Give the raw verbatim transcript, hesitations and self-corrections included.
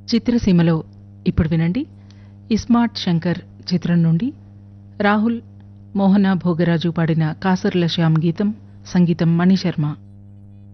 చిత్రసీమలో ఇప్పుడు వినండి. ఇస్మార్ట్ శంకర్ చిత్రం నుండి రాహుల్, మోహన భోగరాజు పాడిన కాసర్ల శ్యామ్ గీతం, సంగీతం మణిశర్మ.